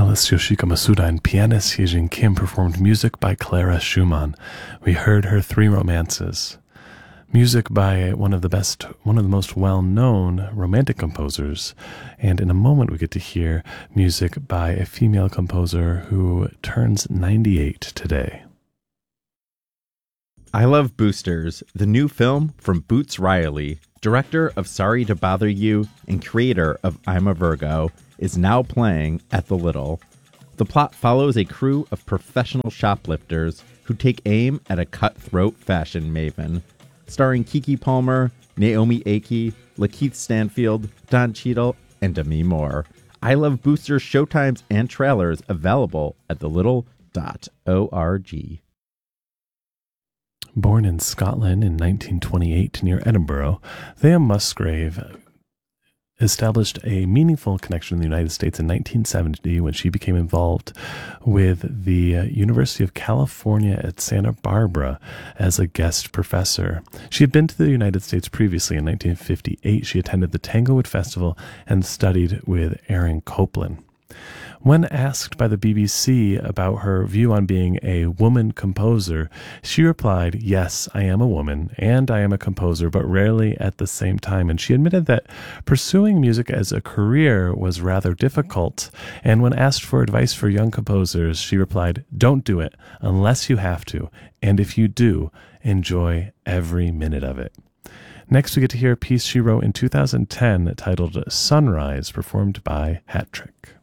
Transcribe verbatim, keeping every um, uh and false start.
Cellist Yoshika Masuda and pianist Hyejin Kim performed music by Clara Schumann. We heard her Three Romances. Music by one of the best, one of the most well-known romantic composers. And in a moment we get to hear music by a female composer who turns ninety-eight today. I Love Boosters, the new film from Boots Riley, director of Sorry to Bother You and creator of I'm a Virgo, is now playing at the Little. The plot follows a crew of professional shoplifters who take aim at a cutthroat fashion maven. Starring Keke Palmer, Naomi Ackie, Lakeith Stanfield, Don Cheadle, and Demi Moore. I Love Boosters showtimes and trailers available at the little dot org. Born in Scotland in nineteen twenty-eight near Edinburgh, Thea Musgrave established a meaningful connection in the United States in nineteen seventy when she became involved with the University of California at Santa Barbara as a guest professor. She had been to the United States previously. In nineteen fifty-eight, she attended the Tanglewood Festival and studied with Aaron Copland. When asked by the B B C about her view on being a woman composer, she replied, "Yes, I am a woman, and I am a composer, but rarely at the same time." And she admitted that pursuing music as a career was rather difficult. And when asked for advice for young composers, she replied, "Don't do it unless you have to. And if you do, enjoy every minute of it." Next, we get to hear a piece she wrote in two thousand ten titled Sunrise, performed by Hat Trick.